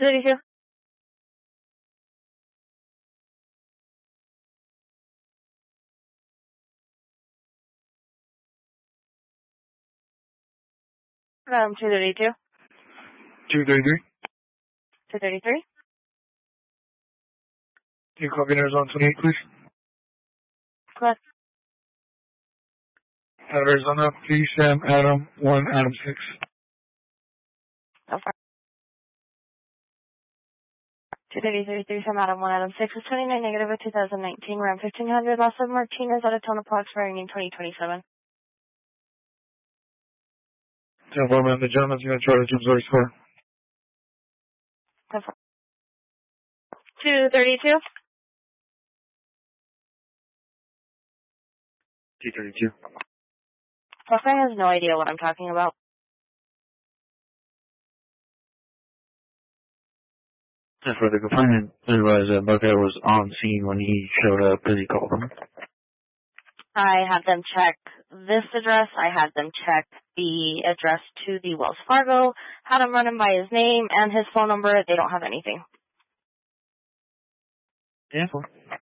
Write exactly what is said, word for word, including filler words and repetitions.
thirty-two. Um, two thirty-two. two thirty-three. two thirty-three. Can you copy Arizona twenty-eight, please? Correct. Out of Arizona, three Sam Adam one Adam six. So far. two thirty-three, three Sam Adam one Adam six is twenty-nine negative of two thousand nineteen. Ram fifteen hundred. Loss of Martinez out of Tona Park expiring in twenty twenty-seven. ten four, man. The gentleman's going to try to jump Zori score. two thirty-two. two thirty-two. Buckeye has no idea what I'm talking about. And for the complainant, realized that Buckeye was on scene when he showed up because he called him. I had them check this address. I had them check the address to the Wells Fargo. Had them run him by his name and his phone number. They don't have anything. Yeah.